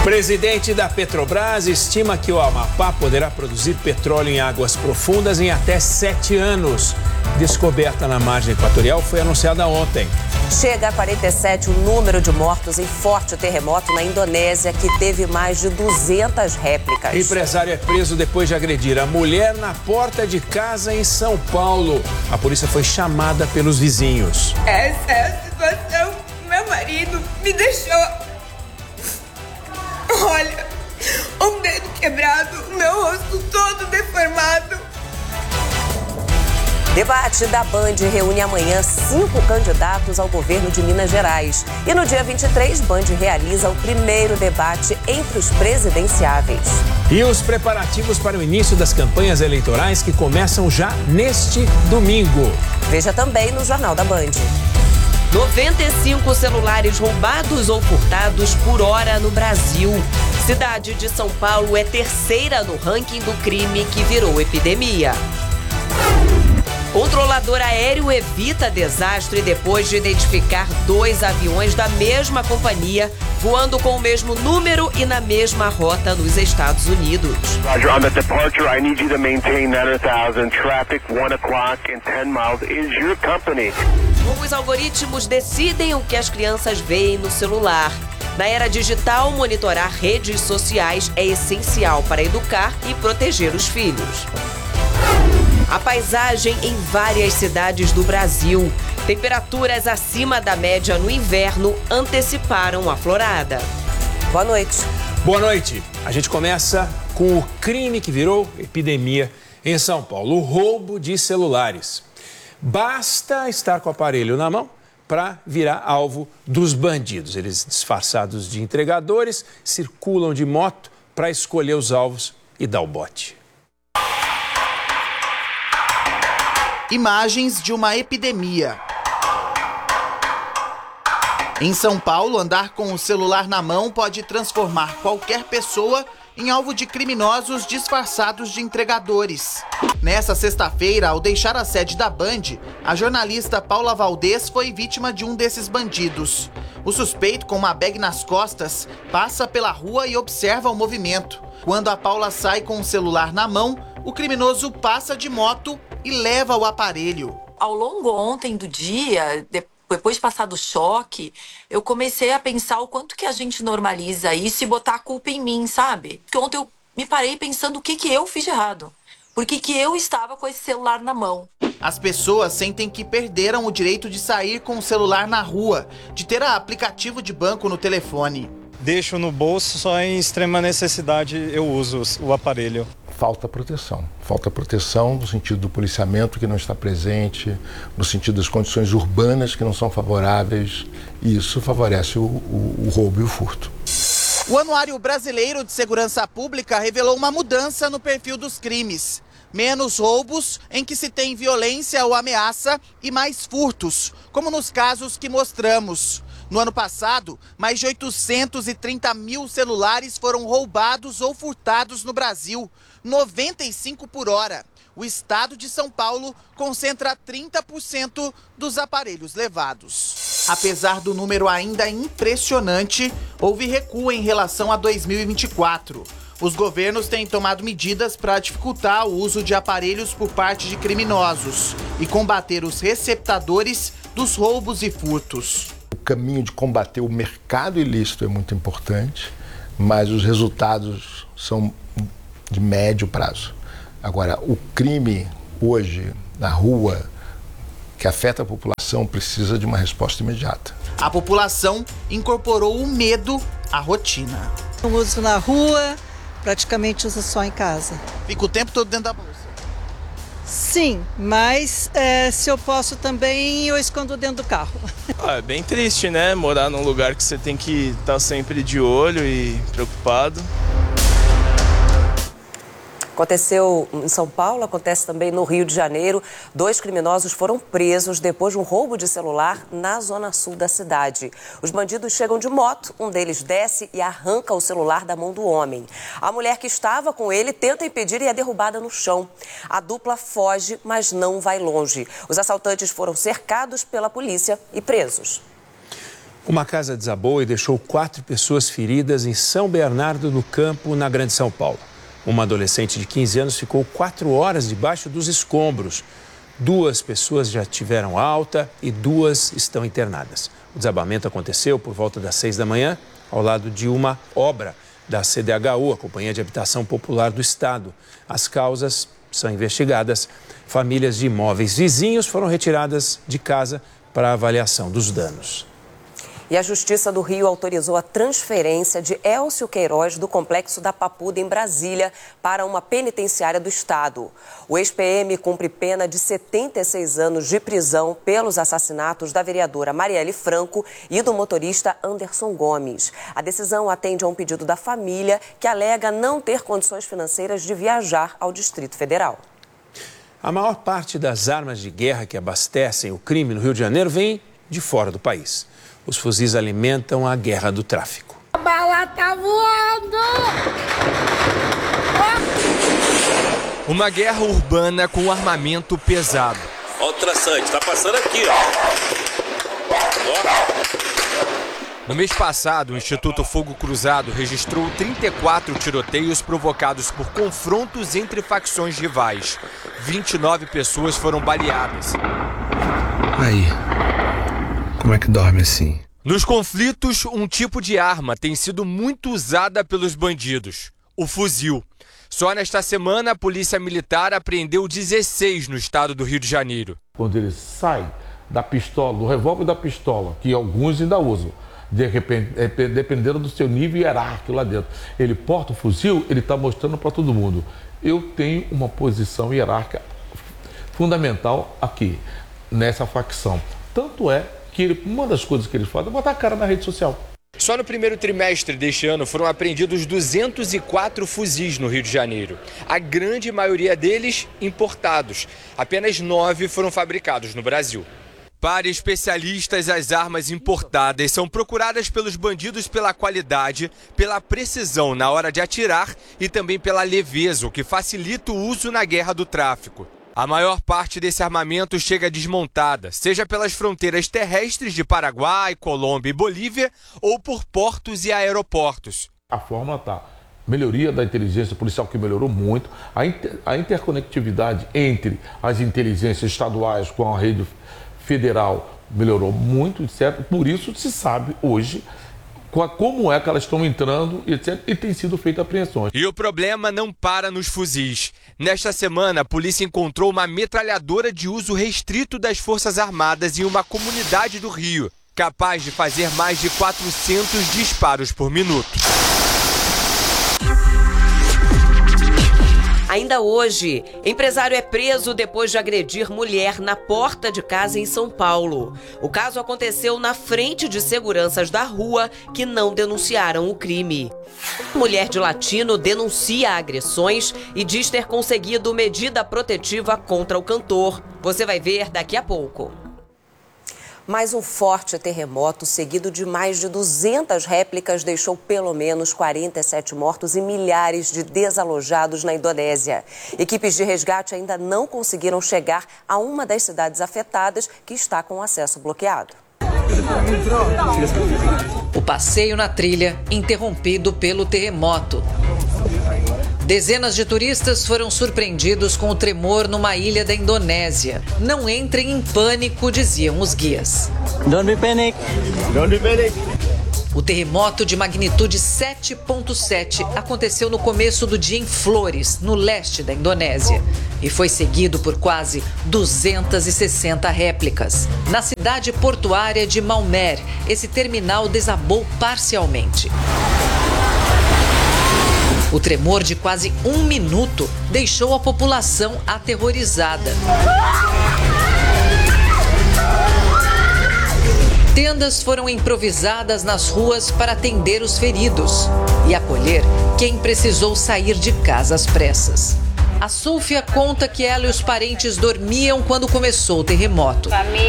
Presidente da Petrobras estima que o Amapá poderá produzir petróleo em águas profundas em até 7 anos. Descoberta na margem equatorial foi anunciada ontem. Chega a 47 o número de mortos em forte terremoto na Indonésia, que teve mais de 200 réplicas. Empresário é preso depois de agredir a mulher na porta de casa em São Paulo. A polícia foi chamada pelos vizinhos. Essa é a situação que meu marido me deixou. Olha, um dedo quebrado, o meu rosto todo deformado. Debate da Band reúne amanhã 5 candidatos ao governo de Minas Gerais. E no dia 23, Band realiza o primeiro debate entre os presidenciáveis. E os preparativos para o início das campanhas eleitorais que começam já neste domingo. Veja também no Jornal da Band. 95 celulares roubados ou furtados por hora no Brasil. Cidade de São Paulo é terceira no ranking do crime que virou epidemia. Controlador aéreo evita desastre depois de identificar 2 aviões da mesma companhia voando com o mesmo número e na mesma rota nos Estados Unidos. Roger, on the departure, I need you to maintain 9,000 traffic, 1 o'clock and 10 miles is your company. Como os algoritmos decidem o que as crianças veem no celular. Na era digital, monitorar redes sociais é essencial para educar e proteger os filhos. A paisagem em várias cidades do Brasil. Temperaturas acima da média no inverno anteciparam a florada. Boa noite. Boa noite. A gente começa com o crime que virou epidemia em São Paulo, o roubo de celulares. Basta estar com o aparelho na mão para virar alvo dos bandidos. Eles, disfarçados de entregadores, circulam de moto para escolher os alvos e dar o bote. Imagens de uma epidemia. Em São Paulo, andar com o celular na mão pode transformar qualquer pessoa em alvo de criminosos disfarçados de entregadores. Nessa sexta-feira, ao deixar a sede da Band, a jornalista Paula Valdez foi vítima de um desses bandidos. O suspeito, com uma bag nas costas, passa pela rua e observa o movimento. Quando a Paula sai com o celular na mão, o criminoso passa de moto e leva o aparelho. Ao longo ontem do dia, depois de passar do choque, eu comecei a pensar o quanto que a gente normaliza isso e botar a culpa em mim, sabe? Porque ontem eu me parei pensando o que eu fiz de errado. Por que eu estava com esse celular na mão? As pessoas sentem que perderam o direito de sair com o celular na rua, de ter aplicativo de banco no telefone. Deixo no bolso, só em extrema necessidade eu uso o aparelho. Falta proteção no sentido do policiamento que não está presente, no sentido das condições urbanas que não são favoráveis, e isso favorece o roubo e o furto. O Anuário Brasileiro de Segurança Pública revelou uma mudança no perfil dos crimes. Menos roubos em que se tem violência ou ameaça e mais furtos, como nos casos que mostramos. No ano passado, mais de 830 mil celulares foram roubados ou furtados no Brasil, 95 por hora. O estado de São Paulo concentra 30% dos aparelhos levados. Apesar do número ainda impressionante, houve recuo em relação a 2024. Os governos têm tomado medidas para dificultar o uso de aparelhos por parte de criminosos e combater os receptadores dos roubos e furtos. O caminho de combater o mercado ilícito é muito importante, mas os resultados são de médio prazo. Agora, o crime hoje na rua, que afeta a população, precisa de uma resposta imediata. A população incorporou o medo à rotina. Eu uso na rua, praticamente uso só em casa. Fica o tempo todo dentro da bolsa? Sim, mas se eu posso também, eu escondo dentro do carro. É bem triste, né? Morar num lugar que você tem que estar sempre de olho e preocupado. Aconteceu em São Paulo, acontece também no Rio de Janeiro. 2 criminosos foram presos depois de um roubo de celular na zona sul da cidade. Os bandidos chegam de moto, um deles desce e arranca o celular da mão do homem. A mulher que estava com ele tenta impedir e é derrubada no chão. A dupla foge, mas não vai longe. Os assaltantes foram cercados pela polícia e presos. Uma casa desabou e deixou 4 pessoas feridas em São Bernardo do Campo, na Grande São Paulo. Uma adolescente de 15 anos ficou 4 horas debaixo dos escombros. 2 pessoas já tiveram alta e 2 estão internadas. O desabamento aconteceu por volta das 6 da manhã, ao lado de uma obra da CDHU, a Companhia de Habitação Popular do Estado. As causas são investigadas. Famílias de imóveis vizinhos foram retiradas de casa para avaliação dos danos. E a Justiça do Rio autorizou a transferência de Elcio Queiroz do Complexo da Papuda, em Brasília, para uma penitenciária do Estado. O ex-PM cumpre pena de 76 anos de prisão pelos assassinatos da vereadora Marielle Franco e do motorista Anderson Gomes. A decisão atende a um pedido da família, que alega não ter condições financeiras de viajar ao Distrito Federal. A maior parte das armas de guerra que abastecem o crime no Rio de Janeiro vem de fora do país. Os fuzis alimentam a guerra do tráfico. A bala tá voando! Uma guerra urbana com armamento pesado. Olha o traçante, tá passando aqui, ó. No mês passado, o Instituto Fogo Cruzado registrou 34 tiroteios provocados por confrontos entre facções rivais. 29 pessoas foram baleadas. Aí, como é que dorme assim? Nos conflitos, um tipo de arma tem sido muito usada pelos bandidos: o fuzil. Só nesta semana, a Polícia Militar apreendeu 16 no estado do Rio de Janeiro. Quando ele sai da pistola, do revólver da pistola, que alguns ainda usam, de repente, dependendo do seu nível hierárquico lá dentro, ele porta o fuzil, ele está mostrando para todo mundo: eu tenho uma posição hierárquica fundamental aqui, nessa facção. Tanto é que uma das coisas que ele faz é botar a cara na rede social. Só no primeiro trimestre deste ano foram apreendidos 204 fuzis no Rio de Janeiro. A grande maioria deles importados. Apenas 9 foram fabricados no Brasil. Para especialistas, as armas importadas são procuradas pelos bandidos pela qualidade, pela precisão na hora de atirar e também pela leveza, o que facilita o uso na guerra do tráfico. A maior parte desse armamento chega desmontada, seja pelas fronteiras terrestres de Paraguai, Colômbia e Bolívia, ou por portos e aeroportos. A fórmula está: melhoria da inteligência policial, que melhorou muito, a interconectividade entre as inteligências estaduais com a rede federal melhorou muito, certo? Por isso se sabe hoje como é que elas estão entrando, etc., e tem sido feita apreensões. E o problema não para nos fuzis. Nesta semana, a polícia encontrou uma metralhadora de uso restrito das Forças Armadas em uma comunidade do Rio, capaz de fazer mais de 400 disparos por minuto. Ainda hoje, empresário é preso depois de agredir mulher na porta de casa em São Paulo. O caso aconteceu na frente de seguranças da rua que não denunciaram o crime. Mulher de latino denuncia agressões e diz ter conseguido medida protetiva contra o cantor. Você vai ver daqui a pouco. Mais um forte terremoto, seguido de mais de 200 réplicas, deixou pelo menos 47 mortos e milhares de desalojados na Indonésia. Equipes de resgate ainda não conseguiram chegar a uma das cidades afetadas, que está com o acesso bloqueado. O passeio na trilha interrompido pelo terremoto. Dezenas de turistas foram surpreendidos com o tremor numa ilha da Indonésia. Não entrem em pânico, diziam os guias. Don't be panic. Don't be panic. O terremoto de magnitude 7,7 aconteceu no começo do dia em Flores, no leste da Indonésia, e foi seguido por quase 260 réplicas. Na cidade portuária de Malmer, esse terminal desabou parcialmente. O tremor de quase 1 minuto deixou a população aterrorizada. Tendas foram improvisadas nas ruas para atender os feridos e acolher quem precisou sair de casa às pressas. A Súfia conta que ela e os parentes dormiam quando começou o terremoto.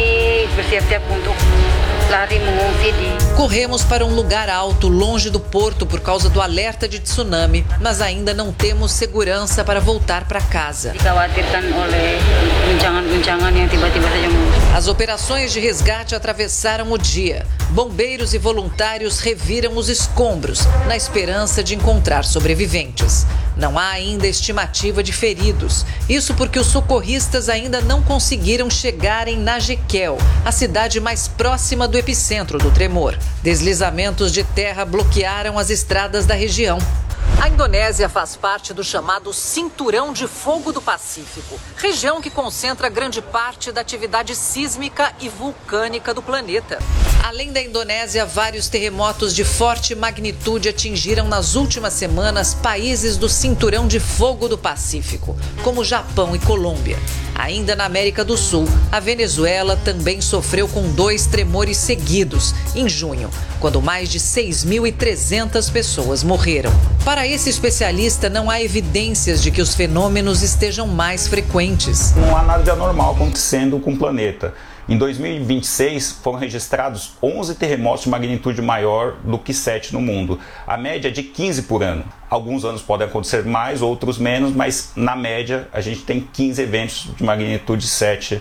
Corremos para um lugar alto, longe do porto, por causa do alerta de tsunami, mas ainda não temos segurança para voltar para casa. As operações de resgate atravessaram o dia. Bombeiros e voluntários reviram os escombros, na esperança de encontrar sobreviventes. Não há ainda estimativa de feridos. Isso porque os socorristas ainda não conseguiram chegar em Najequel, a cidade mais próxima do epicentro do tremor. Deslizamentos de terra bloquearam as estradas da região. A Indonésia faz parte do chamado Cinturão de Fogo do Pacífico, região que concentra grande parte da atividade sísmica e vulcânica do planeta. Além da Indonésia, vários terremotos de forte magnitude atingiram nas últimas semanas países do Cinturão de Fogo do Pacífico, como Japão e Colômbia. Ainda na América do Sul, a Venezuela também sofreu com 2 tremores seguidos, em junho, quando mais de 6.300 pessoas morreram. Para esse especialista, não há evidências de que os fenômenos estejam mais frequentes. Não há nada de anormal acontecendo com o planeta. Em 2026, foram registrados 11 terremotos de magnitude maior do que 7 no mundo. A média é de 15 por ano. Alguns anos podem acontecer mais, outros menos, mas na média a gente tem 15 eventos de magnitude 7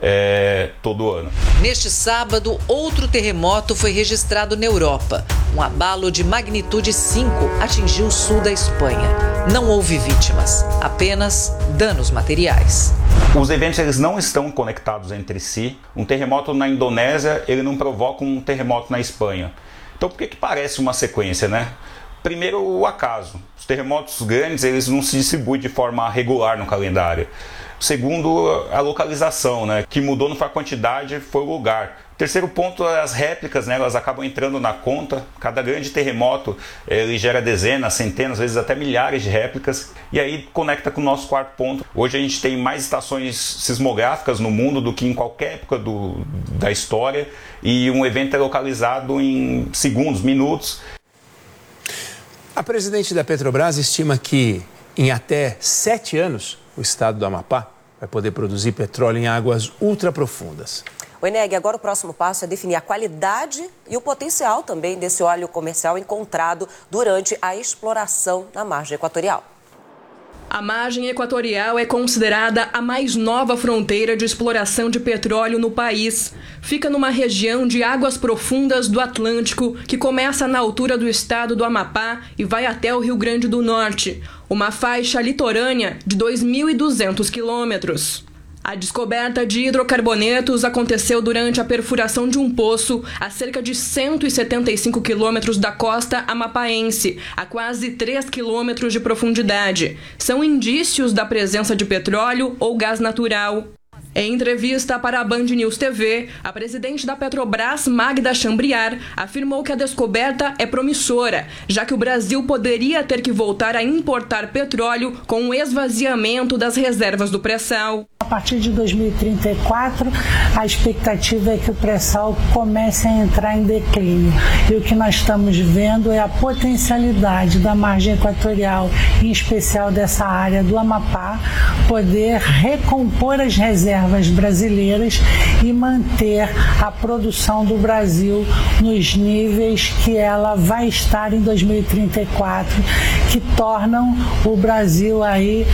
todo ano. Neste sábado, outro terremoto foi registrado na Europa. Um abalo de magnitude 5 atingiu o sul da Espanha. Não houve vítimas, apenas danos materiais. Os eventos eles não estão conectados entre si. Um terremoto na Indonésia ele não provoca um terremoto na Espanha. Então por que parece uma sequência, né? Primeiro, o acaso. Os terremotos grandes eles não se distribuem de forma regular no calendário. Segundo, a localização, né? Que mudou não foi a quantidade, foi o lugar. Terceiro ponto, as réplicas, né? Elas acabam entrando na conta. Cada grande terremoto ele gera dezenas, centenas, às vezes até milhares de réplicas. E aí conecta com o nosso quarto ponto. Hoje a gente tem mais estações sismográficas no mundo do que em qualquer época da história. E um evento é localizado em segundos, minutos. A presidente da Petrobras estima que em até 7 anos o estado do Amapá vai poder produzir petróleo em águas ultraprofundas. O Eneg, agora o próximo passo é definir a qualidade e o potencial também desse óleo comercial encontrado durante a exploração na margem equatorial. A margem equatorial é considerada a mais nova fronteira de exploração de petróleo no país. Fica numa região de águas profundas do Atlântico, que começa na altura do estado do Amapá e vai até o Rio Grande do Norte, uma faixa litorânea de 2.200 quilômetros. A descoberta de hidrocarbonetos aconteceu durante a perfuração de um poço a cerca de 175 quilômetros da costa amapaense, a quase 3 quilômetros de profundidade. São indícios da presença de petróleo ou gás natural. Em entrevista para a Band News TV, a presidente da Petrobras, Magda Chambriard, afirmou que a descoberta é promissora, já que o Brasil poderia ter que voltar a importar petróleo com o esvaziamento das reservas do pré-sal. A partir de 2034, a expectativa é que o pré-sal comece a entrar em declínio. E o que nós estamos vendo é a potencialidade da margem equatorial, em especial dessa área do Amapá, poder recompor as reservas brasileiras e manter a produção do Brasil nos níveis que ela vai estar em 2034, que tornam o Brasil aí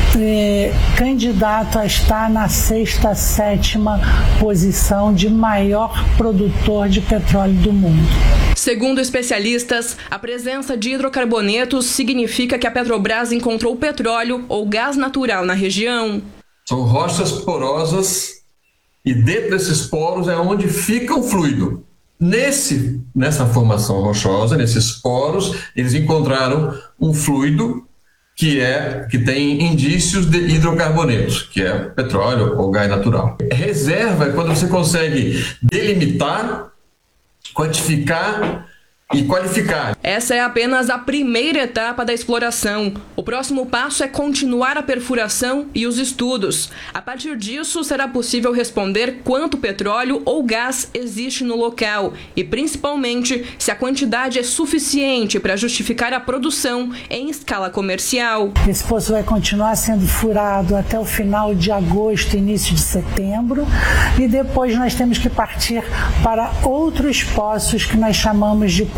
candidato a estar na 6ª, 7ª posição de maior produtor de petróleo do mundo. Segundo especialistas, a presença de hidrocarbonetos significa que a Petrobras encontrou petróleo ou gás natural na região. São rochas porosas e dentro desses poros é onde fica o fluido. Nessa formação rochosa, nesses poros, eles encontraram um fluido que tem indícios de hidrocarbonetos, que é petróleo ou gás natural. Reserva é quando você consegue delimitar, quantificar e qualificar. Essa é apenas a primeira etapa da exploração. O próximo passo é continuar a perfuração e os estudos. A partir disso, será possível responder quanto petróleo ou gás existe no local e, principalmente, se a quantidade é suficiente para justificar a produção em escala comercial. Esse poço vai continuar sendo furado até o final de agosto, início de setembro, e depois nós temos que partir para outros poços que nós chamamos de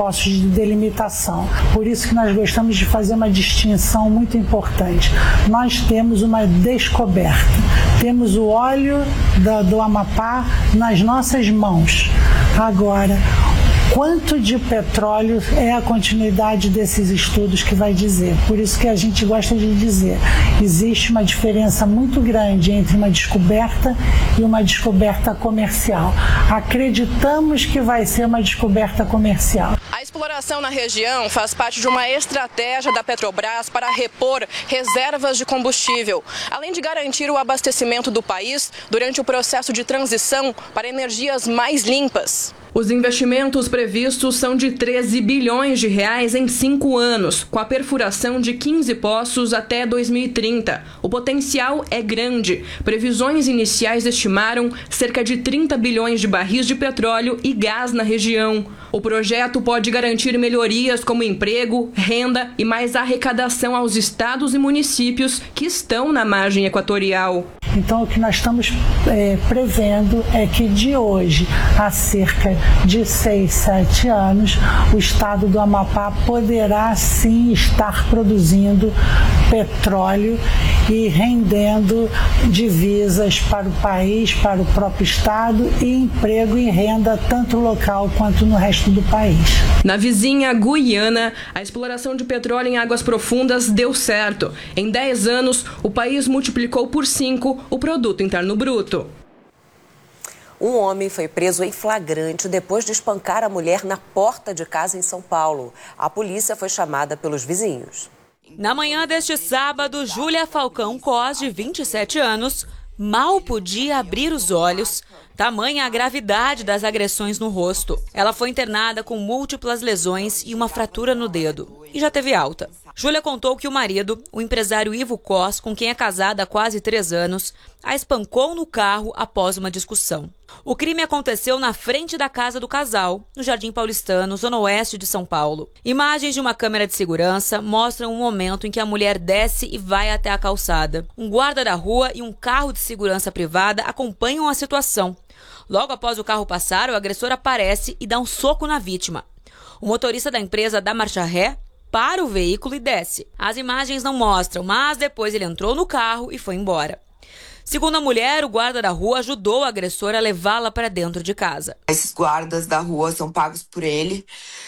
postos de delimitação. Por isso que nós gostamos de fazer uma distinção muito importante. Nós temos uma descoberta. Temos o óleo do Amapá nas nossas mãos. Agora, quanto de petróleo é a continuidade desses estudos que vai dizer. Por isso que a gente gosta de dizer, existe uma diferença muito grande entre uma descoberta e uma descoberta comercial. Acreditamos que vai ser uma descoberta comercial. A exploração na região faz parte de uma estratégia da Petrobras para repor reservas de combustível, além de garantir o abastecimento do país durante o processo de transição para energias mais limpas. Os investimentos previstos são de 13 bilhões de reais em 5 anos, com a perfuração de 15 poços até 2030. O potencial é grande. Previsões iniciais estimaram cerca de 30 bilhões de barris de petróleo e gás na região. O projeto pode garantir melhorias como emprego, renda e mais arrecadação aos estados e municípios que estão na margem equatorial. Então, o que nós estamos prevendo é que de hoje a cerca de 6, 7 anos, o estado do Amapá poderá sim estar produzindo petróleo e rendendo divisas para o país, para o próprio estado e emprego e renda tanto local quanto no resto do país. Na vizinha Guiana, a exploração de petróleo em águas profundas deu certo. Em 10 anos, o país multiplicou por 5 o produto interno bruto. Um homem foi preso em flagrante depois de espancar a mulher na porta de casa em São Paulo. A polícia foi chamada pelos vizinhos. Na manhã deste sábado, Júlia Falcão Cos, de 27 anos, mal podia abrir os olhos, tamanha a gravidade das agressões no rosto. Ela foi internada com múltiplas lesões e uma fratura no dedo e já teve alta. Júlia contou que o marido, o empresário Ivo Cos, com quem é casada há quase 3 anos, a espancou no carro após uma discussão. O crime aconteceu na frente da casa do casal, no Jardim Paulistano, zona oeste de São Paulo. Imagens de uma câmera de segurança mostram um momento em que a mulher desce e vai até a calçada. Um guarda da rua e um carro de segurança privada acompanham a situação. Logo após o carro passar, o agressor aparece e dá um soco na vítima. O motorista da empresa dá marcha ré, para o veículo e desce. As imagens não mostram, mas depois ele entrou no carro e foi embora. Segundo a mulher, o guarda da rua ajudou o agressor a levá-la para dentro de casa. Esses guardas da rua são pagos por ele,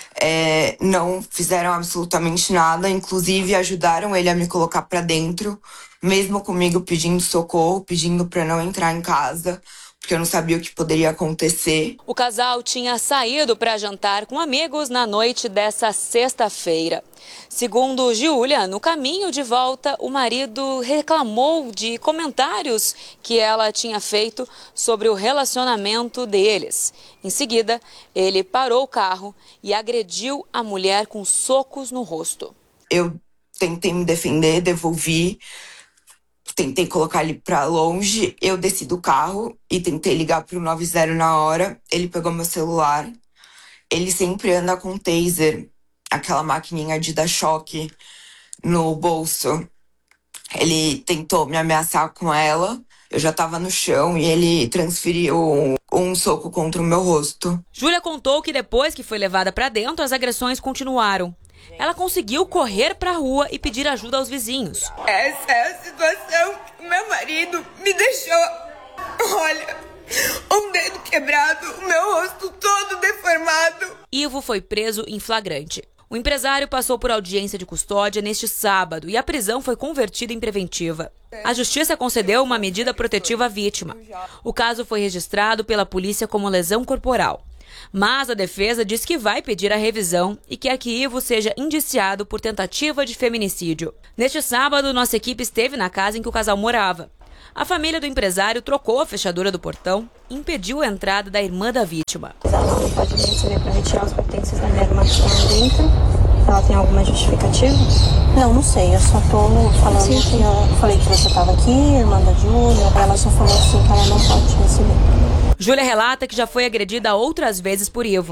não fizeram absolutamente nada, inclusive ajudaram ele a me colocar para dentro, mesmo comigo pedindo socorro, pedindo para não entrar em casa, porque eu não sabia o que poderia acontecer. O casal tinha saído para jantar com amigos na noite dessa sexta-feira. Segundo Giulia, no caminho de volta, o marido reclamou de comentários que ela tinha feito sobre o relacionamento deles. Em seguida, ele parou o carro e agrediu a mulher com socos no rosto. Eu tentei me defender, devolvi. Tentei colocar ele pra longe, eu desci do carro e tentei ligar pro 90 na hora. Ele pegou meu celular. Ele sempre anda com taser, aquela maquininha de dar choque no bolso. Ele tentou me ameaçar com ela. Eu já tava no chão e ele transferiu um soco contra o meu rosto. Júlia contou que depois que foi levada pra dentro, as agressões continuaram. Ela conseguiu correr para a rua e pedir ajuda aos vizinhos. Essa é a situação que meu marido me deixou. Olha, um dedo quebrado, o meu rosto todo deformado. Ivo foi preso em flagrante. O empresário passou por audiência de custódia neste sábado e a prisão foi convertida em preventiva. A justiça concedeu uma medida protetiva à vítima. O caso foi registrado pela polícia como lesão corporal. Mas a defesa diz que vai pedir a revisão e quer que Ivo seja indiciado por tentativa de feminicídio. Neste sábado, nossa equipe esteve na casa em que o casal morava. A família do empresário trocou a fechadura do portão e impediu a entrada da irmã da vítima. Ela não pode receber para retirar os pertences da minha irmã que estão dentro. Ela tem alguma justificativa? Não sei. Eu só tô falando que eu falei que você estava aqui, irmã da Júlia. Ela só falou assim que ela não pode receber. Júlia relata que já foi agredida outras vezes por Ivo.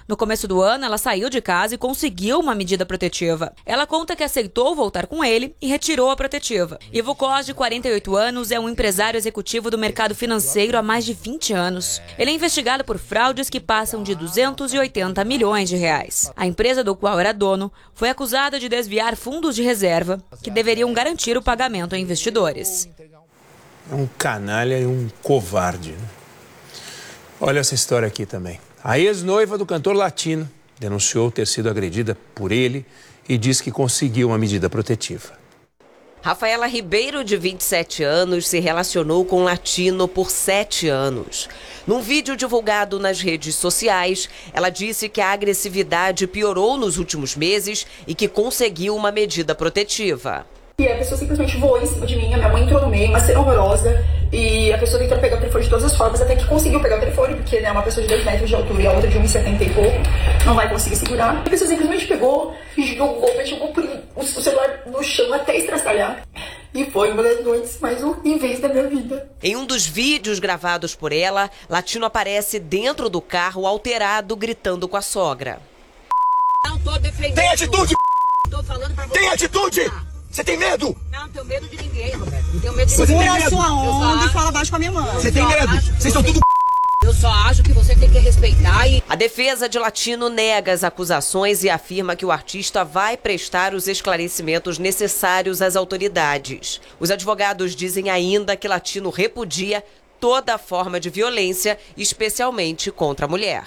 No começo do ano, ela saiu de casa e conseguiu uma medida protetiva. Ela conta que aceitou voltar com ele e retirou a protetiva. Ivo Cos, de 48 anos, é um empresário executivo do mercado financeiro há mais de 20 anos. Ele é investigado por fraudes que passam de 280 milhões de reais. A empresa do qual era dono foi acusada de desviar fundos de reserva que deveriam garantir o pagamento a investidores. É um canalha e um covarde, né? Olha essa história aqui também. A ex-noiva do cantor latino denunciou ter sido agredida por ele e diz que conseguiu uma medida protetiva. Rafaela Ribeiro, de 27 anos, se relacionou com o latino por 7 anos. Num vídeo divulgado nas redes sociais, ela disse que a agressividade piorou nos últimos meses e que conseguiu uma medida protetiva. E a pessoa simplesmente voou em cima de mim, a minha mãe entrou no meio, uma cena horrorosa, e a pessoa tentou pegar o telefone de todas as formas, até que conseguiu pegar o telefone, porque né, uma pessoa de 2 metros de altura e a outra de 1,70 e pouco, não vai conseguir segurar. A pessoa simplesmente pegou e jogou o celular no chão até estraçalhar. E foi uma das noites mais horríveis da minha vida. Em um dos vídeos gravados por ela, Latino aparece dentro do carro alterado, gritando com a sogra. Não tô defendendo. Tem atitude! Tô falando pra você. Tem atitude! Você tem medo? Não tenho medo de ninguém, Roberto. Não tenho medo de ninguém. Segura a sua onda e fala baixo com a minha mãe. Você tem medo? Vocês estão tudo... Eu só acho que você tem que respeitar e... A defesa de Latino nega as acusações e afirma que o artista vai prestar os esclarecimentos necessários às autoridades. Os advogados dizem ainda que Latino repudia toda forma de violência, especialmente contra a mulher.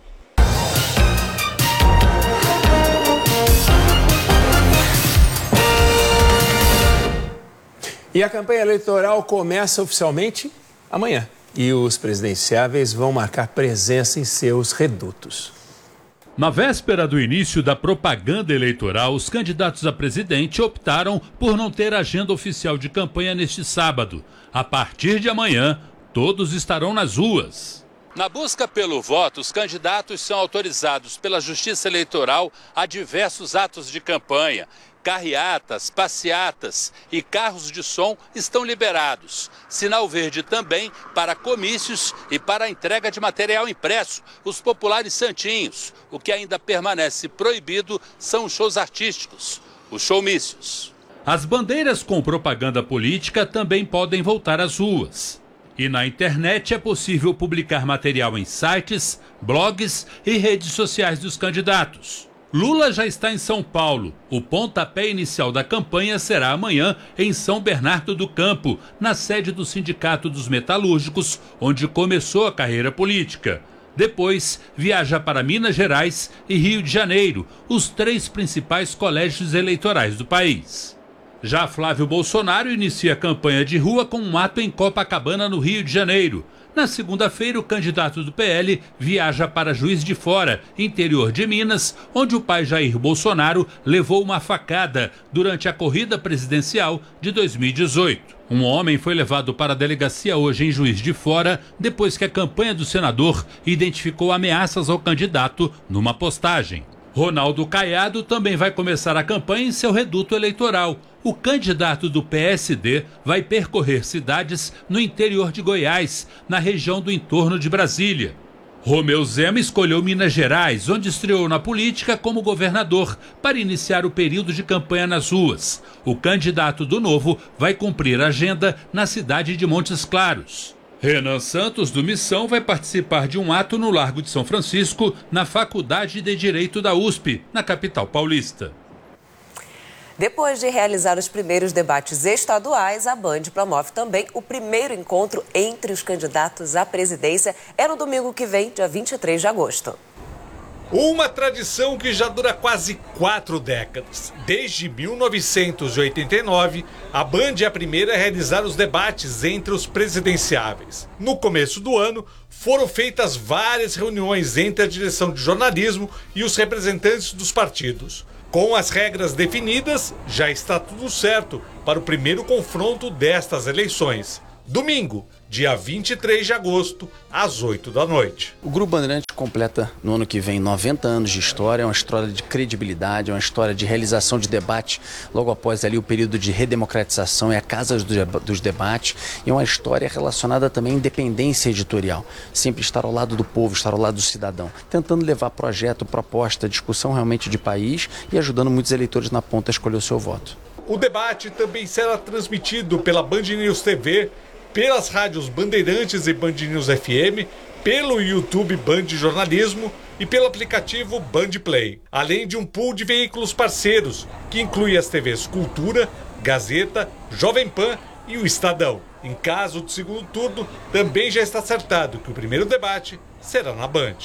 E a campanha eleitoral começa oficialmente amanhã. E os presidenciáveis vão marcar presença em seus redutos. Na véspera do início da propaganda eleitoral, os candidatos a presidente optaram por não ter agenda oficial de campanha neste sábado. A partir de amanhã, todos estarão nas ruas. Na busca pelo voto, os candidatos são autorizados pela Justiça Eleitoral a diversos atos de campanha. Carreatas, passeatas e carros de som estão liberados. Sinal verde também para comícios e para a entrega de material impresso, os populares santinhos. O que ainda permanece proibido são os shows artísticos, os showmícios. As bandeiras com propaganda política também podem voltar às ruas. E na internet é possível publicar material em sites, blogs e redes sociais dos candidatos. Lula já está em São Paulo. O pontapé inicial da campanha será amanhã em São Bernardo do Campo, na sede do Sindicato dos Metalúrgicos, onde começou a carreira política. Depois, viaja para Minas Gerais e Rio de Janeiro, os 3 principais colégios eleitorais do país. Já Flávio Bolsonaro inicia a campanha de rua com um ato em Copacabana, no Rio de Janeiro. Na segunda-feira, o candidato do PL viaja para Juiz de Fora, interior de Minas, onde o pai Jair Bolsonaro levou uma facada durante a corrida presidencial de 2018. Um homem foi levado para a delegacia hoje em Juiz de Fora, depois que a campanha do senador identificou ameaças ao candidato numa postagem. Ronaldo Caiado também vai começar a campanha em seu reduto eleitoral. O candidato do PSD vai percorrer cidades no interior de Goiás, na região do entorno de Brasília. Romeu Zema escolheu Minas Gerais, onde estreou na política como governador, para iniciar o período de campanha nas ruas. O candidato do Novo vai cumprir a agenda na cidade de Montes Claros. Renan Santos, do Missão, vai participar de um ato no Largo de São Francisco, na Faculdade de Direito da USP, na capital paulista. Depois de realizar os primeiros debates estaduais, a Band promove também o primeiro encontro entre os candidatos à presidência. É no domingo que vem, dia 23 de agosto. Uma tradição que já dura quase 4 décadas. Desde 1989, a Band é a primeira a realizar os debates entre os presidenciáveis. No começo do ano, foram feitas várias reuniões entre a direção de jornalismo e os representantes dos partidos. Com as regras definidas, já está tudo certo para o primeiro confronto destas eleições. Domingo, dia 23 de agosto, às 8 da noite. O Grupo Bandeirantes completa no ano que vem 90 anos de história, é uma história de credibilidade, é uma história de realização de debate logo após ali o período de redemocratização, é a casa dos debates, e é uma história relacionada também à independência editorial, sempre estar ao lado do povo, estar ao lado do cidadão, tentando levar projeto, proposta, discussão realmente de país e ajudando muitos eleitores na ponta a escolher o seu voto. O debate também será transmitido pela Band News TV, pelas rádios Bandeirantes e Band News FM, pelo YouTube Band Jornalismo e pelo aplicativo Band Play, além de um pool de veículos parceiros, que inclui as TVs Cultura, Gazeta, Jovem Pan e o Estadão. Em caso de segundo turno, também já está acertado que o primeiro debate será na Band.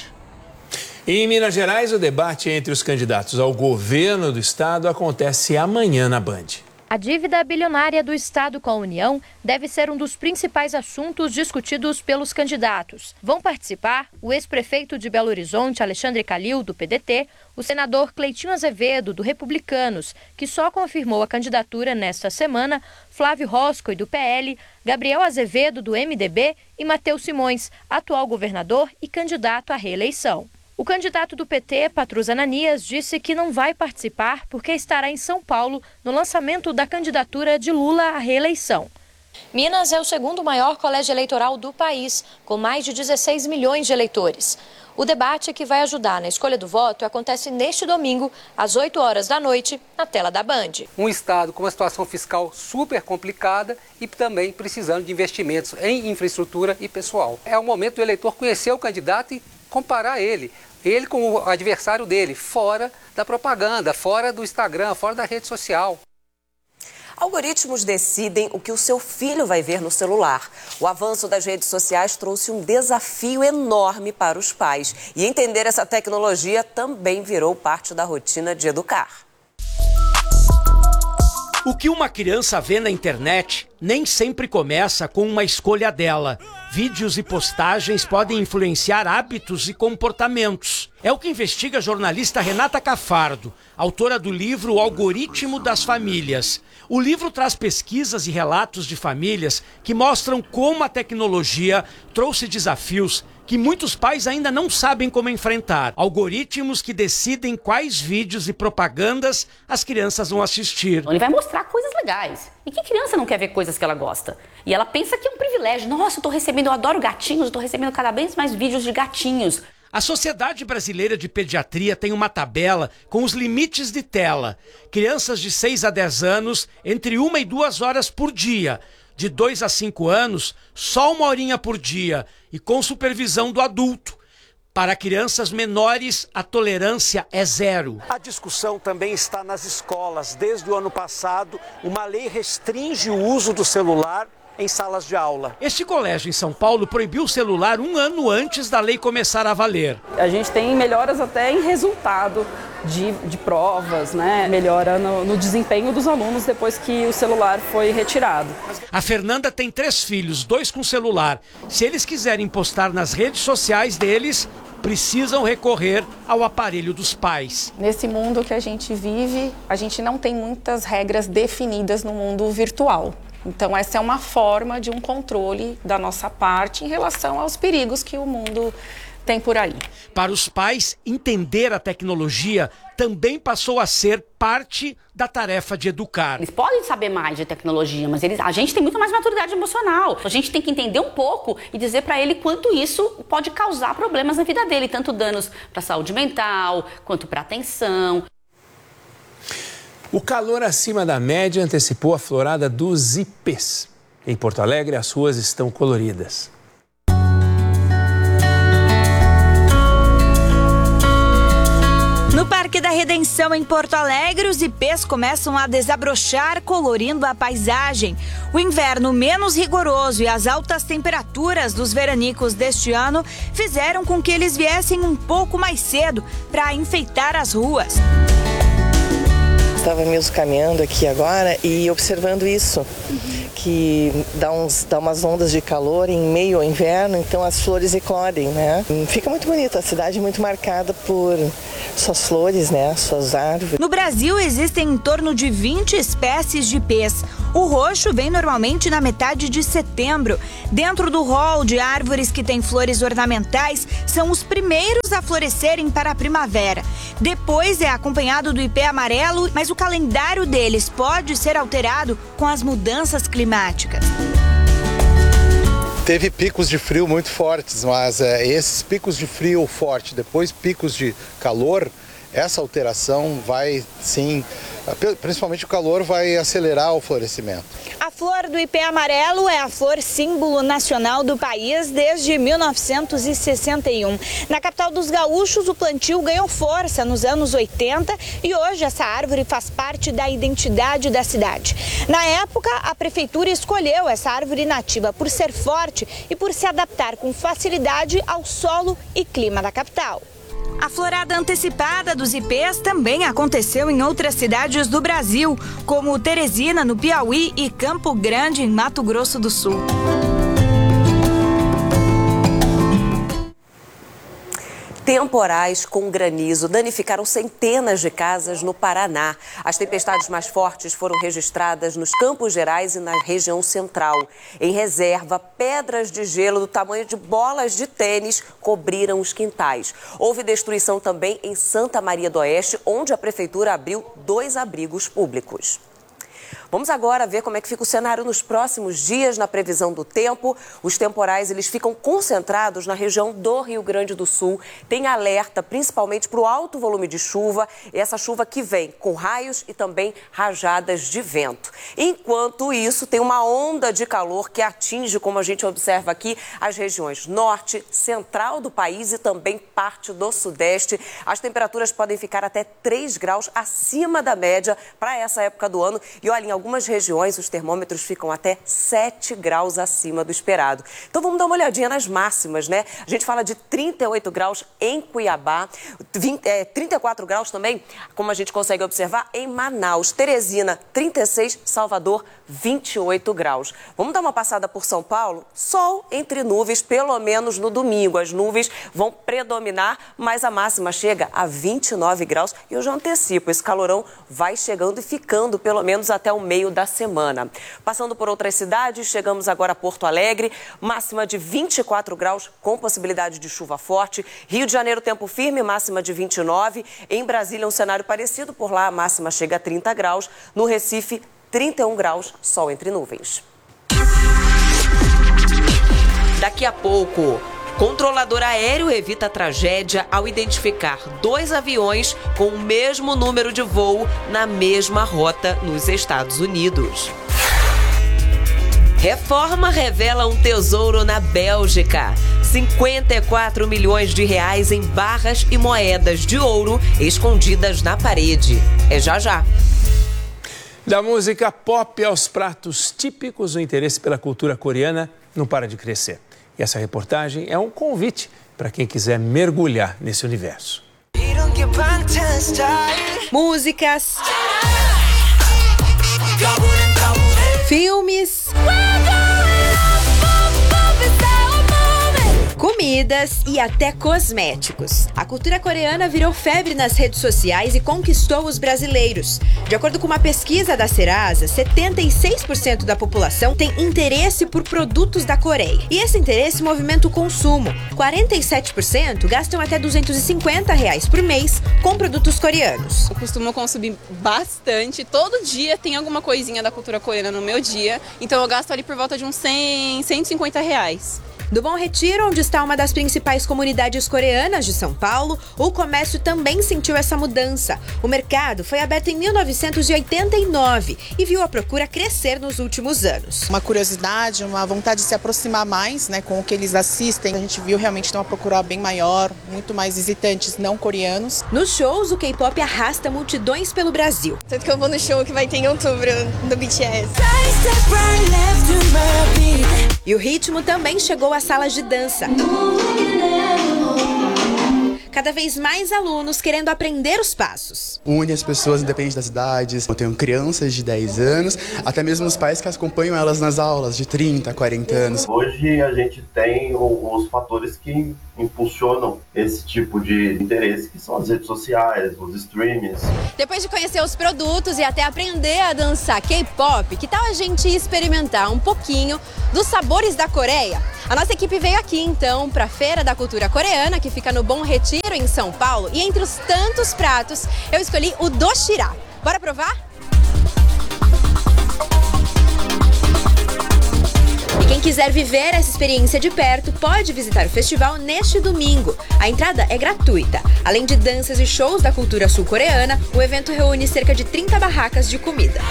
Em Minas Gerais, o debate entre os candidatos ao governo do estado acontece amanhã na Band. A dívida bilionária do Estado com a União deve ser um dos principais assuntos discutidos pelos candidatos. Vão participar o ex-prefeito de Belo Horizonte, Alexandre Calil, do PDT, o senador Cleitinho Azevedo, do Republicanos, que só confirmou a candidatura nesta semana, Flávio Roscoe, do PL, Gabriel Azevedo, do MDB e Matheus Simões, atual governador e candidato à reeleição. O candidato do PT, Patrus Ananias, disse que não vai participar porque estará em São Paulo no lançamento da candidatura de Lula à reeleição. Minas é o segundo maior colégio eleitoral do país, com mais de 16 milhões de eleitores. O debate que vai ajudar na escolha do voto acontece neste domingo, às 8 horas da noite, na tela da Band. Um estado com uma situação fiscal super complicada e também precisando de investimentos em infraestrutura e pessoal. É o momento do eleitor conhecer o candidato e comparar ele com o adversário dele, fora da propaganda, fora do Instagram, fora da rede social. Algoritmos decidem o que o seu filho vai ver no celular. O avanço das redes sociais trouxe um desafio enorme para os pais. E entender essa tecnologia também virou parte da rotina de educar. O que uma criança vê na internet nem sempre começa com uma escolha dela. Vídeos e postagens podem influenciar hábitos e comportamentos. É o que investiga a jornalista Renata Cafardo, autora do livro O Algoritmo das Famílias. O livro traz pesquisas e relatos de famílias que mostram como a tecnologia trouxe desafios que muitos pais ainda não sabem como enfrentar. Algoritmos que decidem quais vídeos e propagandas as crianças vão assistir. Ele vai mostrar coisas legais. E que criança não quer ver coisas que ela gosta? E ela pensa que é um privilégio. Nossa, eu adoro gatinhos, eu estou recebendo cada vez mais vídeos de gatinhos. A Sociedade Brasileira de Pediatria tem uma tabela com os limites de tela. Crianças de 6 a 10 anos, entre 1 e 2 horas por dia. De 2 a 5 anos, só 1 horinha por dia e com supervisão do adulto. Para crianças menores, a tolerância é 0. A discussão também está nas escolas. Desde o ano passado, uma lei restringe o uso do celular em salas de aula. Este colégio em São Paulo proibiu o celular 1 ano antes da lei começar a valer. A gente tem melhoras até em resultado de provas, né? Melhora no desempenho dos alunos depois que o celular foi retirado. A Fernanda tem 3 filhos, 2 com celular. Se eles quiserem postar nas redes sociais deles, precisam recorrer ao aparelho dos pais. Nesse mundo que a gente vive, a gente não tem muitas regras definidas no mundo virtual. Então essa é uma forma de um controle da nossa parte em relação aos perigos que o mundo tem por aí. Para os pais, entender a tecnologia também passou a ser parte da tarefa de educar. Eles podem saber mais de tecnologia, mas a gente tem muito mais maturidade emocional. A gente tem que entender um pouco e dizer para ele quanto isso pode causar problemas na vida dele, tanto danos para a saúde mental, quanto para a atenção. O calor acima da média antecipou a florada dos ipês. Em Porto Alegre, as ruas estão coloridas. No Parque da Redenção, em Porto Alegre, os ipês começam a desabrochar, colorindo a paisagem. O inverno menos rigoroso e as altas temperaturas dos veranicos deste ano fizeram com que eles viessem um pouco mais cedo para enfeitar as ruas. Estava mesmo caminhando aqui agora e observando isso, que dá umas ondas de calor em meio ao inverno, então as flores eclodem, né? Fica muito bonita, a cidade é muito marcada por suas flores, né? Suas árvores. No Brasil existem em torno de 20 espécies de ipês. O roxo vem normalmente na metade de setembro. Dentro do rol de árvores que têm flores ornamentais, são os primeiros a florescerem para a primavera. Depois é acompanhado do ipê amarelo, mas o calendário deles pode ser alterado com as mudanças climáticas. Teve picos de frio muito fortes, mas esses picos de frio forte, depois picos de calor, essa alteração vai, sim, principalmente o calor, vai acelerar o florescimento. A flor do ipê amarelo é a flor símbolo nacional do país desde 1961. Na capital dos gaúchos, o plantio ganhou força nos anos 80 e hoje essa árvore faz parte da identidade da cidade. Na época, a prefeitura escolheu essa árvore nativa por ser forte e por se adaptar com facilidade ao solo e clima da capital. A florada antecipada dos ipês também aconteceu em outras cidades do Brasil, como Teresina, no Piauí, e Campo Grande, em Mato Grosso do Sul. Temporais com granizo danificaram centenas de casas no Paraná. As tempestades mais fortes foram registradas nos Campos Gerais e na região central. Em reserva, pedras de gelo do tamanho de bolas de tênis cobriram os quintais. Houve destruição também em Santa Maria do Oeste, onde a prefeitura abriu 2 abrigos públicos. Vamos agora ver como é que fica o cenário nos próximos dias na previsão do tempo. Os temporais eles ficam concentrados na região do Rio Grande do Sul. Tem alerta principalmente para o alto volume de chuva. Essa chuva que vem com raios e também rajadas de vento. Enquanto isso, tem uma onda de calor que atinge, como a gente observa aqui, as regiões norte, central do país e também parte do sudeste. As temperaturas podem ficar até 3 graus acima da média para essa época do ano. E olha, em algumas regiões os termômetros ficam até 7 graus acima do esperado. Então vamos dar uma olhadinha nas máximas, né? A gente fala de 38 graus em Cuiabá, 34 graus também, como a gente consegue observar, em Manaus, Teresina, 36, Salvador, 28 graus. Vamos dar uma passada por São Paulo? Sol entre nuvens, pelo menos no domingo. As nuvens vão predominar, mas a máxima chega a 29 graus. E eu já antecipo, esse calorão vai chegando e ficando pelo menos até o meio da semana. Passando por outras cidades, chegamos agora a Porto Alegre, máxima de 24 graus com possibilidade de chuva forte. Rio de Janeiro, tempo firme, máxima de 29. Em Brasília, um cenário parecido, por lá a máxima chega a 30 graus. No Recife, 31 graus, sol entre nuvens. Daqui a pouco, controlador aéreo evita tragédia ao identificar 2 aviões com o mesmo número de voo na mesma rota nos Estados Unidos. Reforma revela um tesouro na Bélgica. 54 milhões de reais em barras e moedas de ouro escondidas na parede. É já já. Da música pop aos pratos típicos, o interesse pela cultura coreana não para de crescer. E essa reportagem é um convite para quem quiser mergulhar nesse universo. Músicas, filmes, comidas e até cosméticos. A cultura coreana virou febre nas redes sociais e conquistou os brasileiros. De acordo com uma pesquisa da Serasa, 76% da população tem interesse por produtos da Coreia. E esse interesse movimenta o consumo. 47% gastam até R$250 por mês com produtos coreanos. Eu costumo consumir bastante. Todo dia tem alguma coisinha da cultura coreana no meu dia. Então eu gasto ali por volta de uns 100, R$150. Do Bom Retiro, onde está uma das principais comunidades coreanas de São Paulo, o comércio também sentiu essa mudança. O mercado foi aberto em 1989 e viu a procura crescer nos últimos anos. Uma curiosidade, uma vontade de se aproximar mais, né, com o que eles assistem. A gente viu realmente uma procura bem maior, muito mais visitantes não coreanos. Nos shows, o K-pop arrasta multidões pelo Brasil. Tanto que eu vou no show que vai ter em outubro, do BTS. E o ritmo também chegou às salas de dança. cada vez mais alunos querendo aprender os passos. Une as pessoas independente das idades. Eu tenho crianças de 10 anos, até mesmo os pais que acompanham elas nas aulas de 30, 40 anos. Hoje a gente tem os fatores que impulsionam esse tipo de interesse, que são as redes sociais, os streamings. Depois de conhecer os produtos e até aprender a dançar K-pop, que tal a gente experimentar um pouquinho dos sabores da Coreia? A nossa equipe veio aqui então para a Feira da Cultura Coreana, que fica no Bom Retiro, em São Paulo, e entre os tantos pratos eu escolhi o doshira. Bora provar? Quem quiser viver essa experiência de perto pode visitar o festival neste domingo. A entrada é gratuita. Além de danças e shows da cultura sul-coreana, o evento reúne cerca de 30 barracas de comida.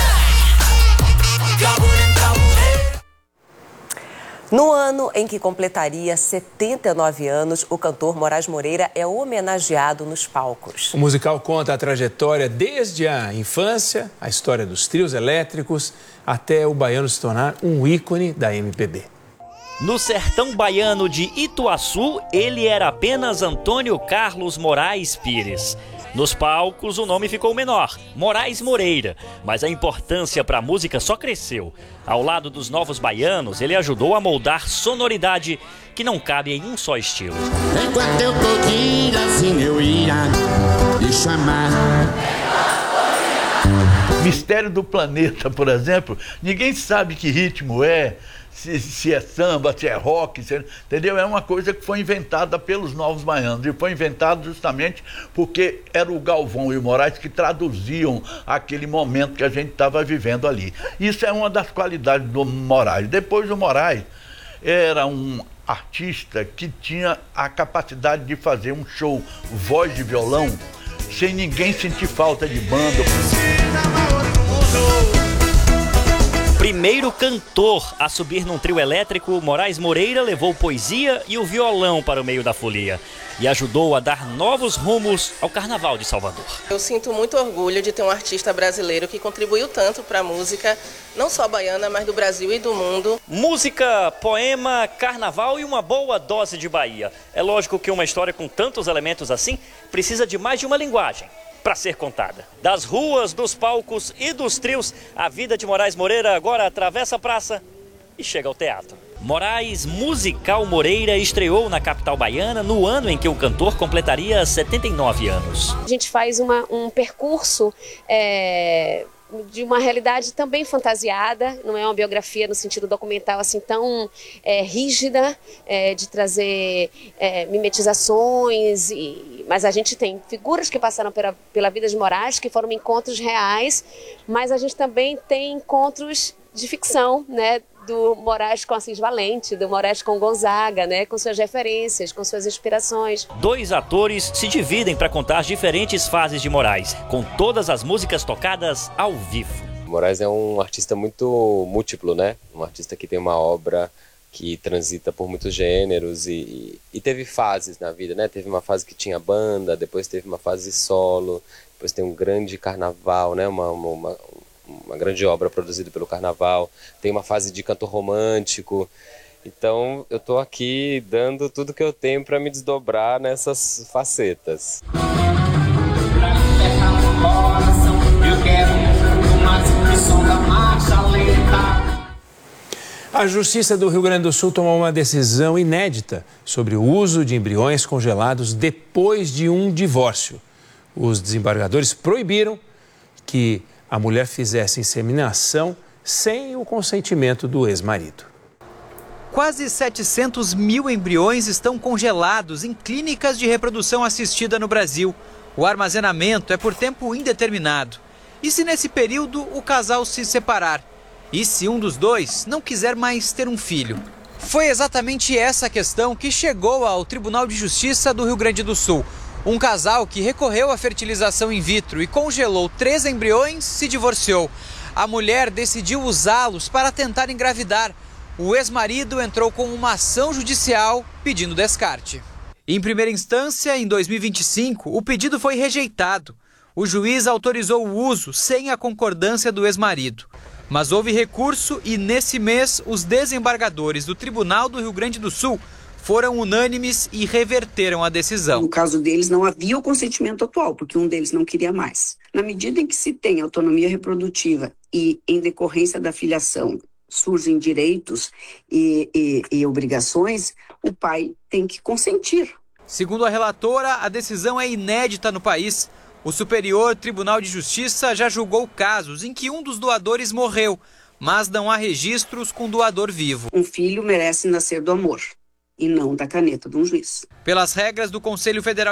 No ano em que completaria 79 anos, o cantor Moraes Moreira é homenageado nos palcos. O musical conta a trajetória desde a infância, a história dos trios elétricos, até o baiano se tornar um ícone da MPB. No sertão baiano de Ituaçu, ele era apenas Antônio Carlos Moraes Pires. Nos palcos, o nome ficou menor, Moraes Moreira, mas a importância para a música só cresceu. Ao lado dos novos baianos, ele ajudou a moldar sonoridade que não cabe em um só estilo. Enquanto eu tô aqui, assim eu ia me chamar. Mistério do Planeta, por exemplo, ninguém sabe que ritmo é. Se é samba, se é rock, entendeu? É uma coisa que foi inventada pelos novos baianos. E foi inventado justamente porque era o Galvão e o Moraes que traduziam aquele momento que a gente estava vivendo ali. Isso é uma das qualidades do Moraes. Depois o Moraes era um artista que tinha a capacidade de fazer um show voz de violão sem ninguém sentir falta de banda. Primeiro cantor a subir num trio elétrico, Moraes Moreira levou poesia e o violão para o meio da folia e ajudou a dar novos rumos ao Carnaval de Salvador. Eu sinto muito orgulho de ter um artista brasileiro que contribuiu tanto para a música, não só baiana, mas do Brasil e do mundo. Música, poema, carnaval e uma boa dose de Bahia. É lógico que uma história com tantos elementos assim precisa de mais de uma linguagem para ser contada. Das ruas, dos palcos e dos trios, a vida de Moraes Moreira agora atravessa a praça e chega ao teatro. Moraes Musical Moreira estreou na capital baiana no ano em que o cantor completaria 79 anos. A gente faz um percurso de uma realidade também fantasiada, não é uma biografia no sentido documental assim tão rígida, de trazer mimetizações, mas a gente tem figuras que passaram pela vida de Moraes, que foram encontros reais, mas a gente também tem encontros de ficção, né? Do Moraes com Assis Valente, do Moraes com Gonzaga, né, com suas referências, com suas inspirações. Dois atores se dividem para contar as diferentes fases de Moraes, com todas as músicas tocadas ao vivo. Moraes é um artista muito múltiplo, né? Um artista que tem uma obra que transita por muitos gêneros e teve fases na vida, né? Teve uma fase que tinha banda, depois teve uma fase solo, depois tem um grande carnaval, né? Uma grande obra produzida pelo Carnaval, tem uma fase de cantor romântico. Então eu tô aqui dando tudo que eu tenho para me desdobrar nessas facetas. A Justiça do Rio Grande do Sul tomou uma decisão inédita sobre o uso de embriões congelados depois de um divórcio. Os desembargadores proibiram que a mulher fizesse inseminação sem o consentimento do ex-marido. Quase 700 mil embriões estão congelados em clínicas de reprodução assistida no Brasil. O armazenamento é por tempo indeterminado. E se nesse período o casal se separar? E se um dos dois não quiser mais ter um filho? Foi exatamente essa questão que chegou ao Tribunal de Justiça do Rio Grande do Sul. Um casal que recorreu à fertilização in vitro e congelou 3 embriões se divorciou. A mulher decidiu usá-los para tentar engravidar. O ex-marido entrou com uma ação judicial pedindo descarte. Em primeira instância, em 2025, o pedido foi rejeitado. O juiz autorizou o uso sem a concordância do ex-marido. Mas houve recurso e, nesse mês, os desembargadores do Tribunal do Rio Grande do Sul foram unânimes e reverteram a decisão. No caso deles, não havia o consentimento atual, porque um deles não queria mais. Na medida em que se tem autonomia reprodutiva e, em decorrência da filiação, surgem direitos e obrigações, o pai tem que consentir. Segundo a relatora, a decisão é inédita no país. O Superior Tribunal de Justiça já julgou casos em que um dos doadores morreu, mas não há registros com doador vivo. Um filho merece nascer do amor e não da caneta de um juiz. Pelas regras do Conselho Federal